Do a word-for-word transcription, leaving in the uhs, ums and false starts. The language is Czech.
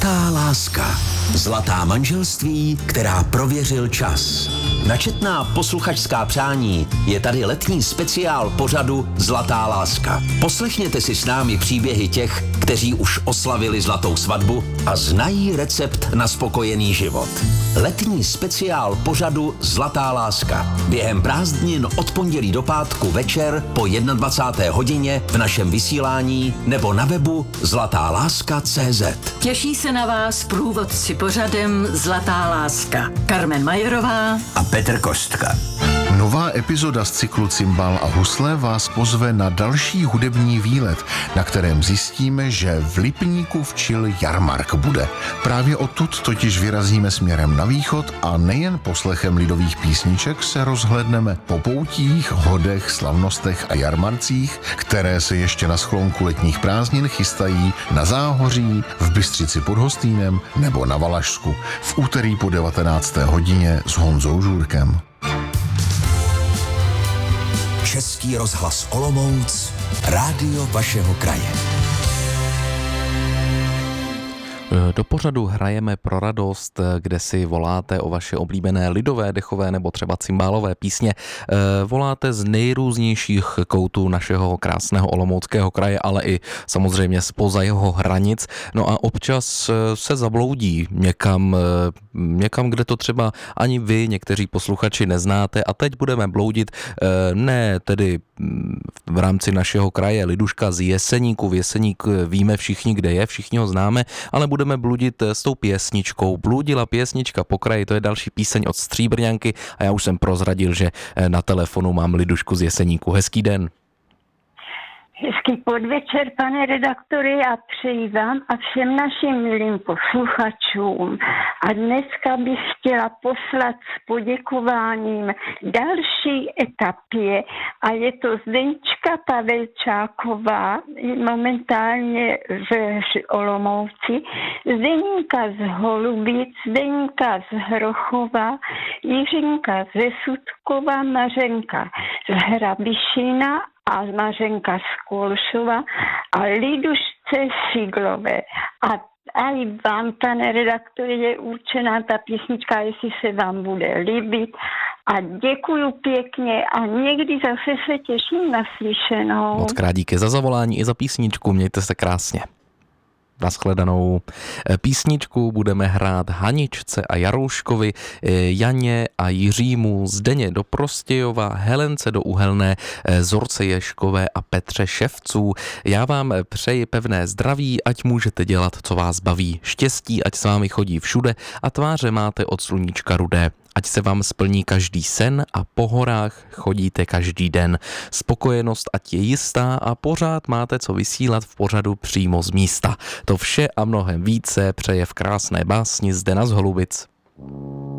Zlatá láska. Zlatá manželství, která prověřil čas. Na četná posluchačská přání je tady letní speciál pořadu Zlatá láska. Poslechněte si s námi příběhy těch, kteří už oslavili zlatou svatbu a znají recept na spokojený život. Letní speciál pořadu Zlatá láska. Během prázdnin od pondělí do pátku večer po dvacáté jedné hodině v našem vysílání nebo na webu zlatá láska tečka cé zet. Těší se na vás průvodci pořadem Zlatá láska. Carmen Majerová a Petr Kostka. Nová epizoda z cyklu Cimbál a husle vás pozve na další hudební výlet, na kterém zjistíme, že v Lipníku včil jarmark bude. Právě odtud totiž vyrazíme směrem na východ a nejen poslechem lidových písniček se rozhledneme po poutích, hodech, slavnostech a jarmarcích, které se ještě na sklonku letních prázdnin chystají na Záhoří, v Bystřici pod Hostýnem nebo na Valašsku v úterý po devatenácté hodině s Honzou Žůrkem. Český rozhlas Olomouc, rádio vašeho kraje. Do pořadu Hrajeme pro radost, kde si voláte o vaše oblíbené lidové, dechové nebo třeba cimbálové písně. Voláte z nejrůznějších koutů našeho krásného olomouckého kraje, ale i samozřejmě zpoza jeho hranic. No a občas se zabloudí někam, někam, kde to třeba ani vy, někteří posluchači, neznáte. A teď budeme bloudit ne tedy v rámci našeho kraje Liduška z Jeseníku. V Jeseník víme všichni, kde je, všichni ho známe, ale budeme bludit s tou pěsničkou. Bludila pěsnička po kraji, to je další píseň od Stříbrňanky a já už jsem prozradil, že na telefonu mám Lidušku z Jeseníku. Hezký den. Hezký podvečer, pane redaktory, a přeji vám a všem našim milým posluchačům. A dneska bych chtěla poslat s poděkováním další etapě a je to Zdeňčka Pavelčáková, momentálně v Olomouci, Zdeňka z Holubic, Zdeňka z Hrochova, Jiřinka ze Sudkova, Mařenka z Hrabišina a Mařenka z Kulšova a Lidušce Šiglové. A a i vám, pane redaktore, je určená ta písnička, jestli se vám bude líbit. A děkuju pěkně a někdy zase se těším na slyšenou. Moc krát díky za zavolání i za písničku, mějte se krásně. Nashledanou. Písničku budeme hrát Haničce a Jarouškovi, Janě a Jiřímu, Zdeně do Prostějova, Helence do Uhelné, Zorce Ješkové a Petře Ševců. Já vám přeji pevné zdraví, ať můžete dělat, co vás baví. Štěstí, ať s vámi chodí všude a tváře máte od sluníčka rudé. Ať se vám splní každý sen a po horách chodíte každý den. Spokojenost ať je jistá a pořád máte co vysílat v pořadu přímo z místa. To vše a mnohem více přeje v krásné básni Zdena z Holubic.